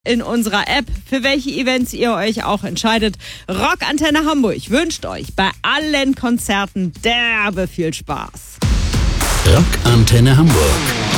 in unserer App, für welche Events ihr euch auch entscheidet. Rockantenne Hamburg wünscht euch bei allen Konzerten derbe viel Spaß. Rockantenne Hamburg.